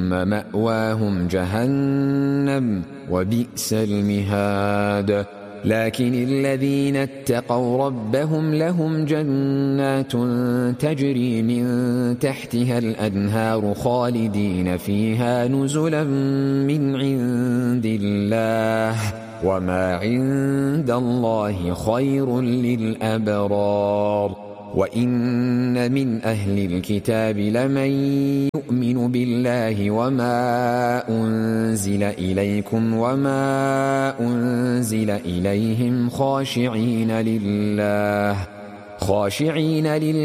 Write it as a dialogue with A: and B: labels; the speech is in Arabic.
A: ثم مأواهم جهنم وبئس المهاد لكن الذين اتقوا ربهم لهم جنات تجري من تحتها الأنهار خالدين فيها نزلا من عند الله وما عند الله خير للأبرار وإن من أهل الكتاب لمن يؤمن بالله وما أنزل إليكم وما أنزل إليهم خاشعين لله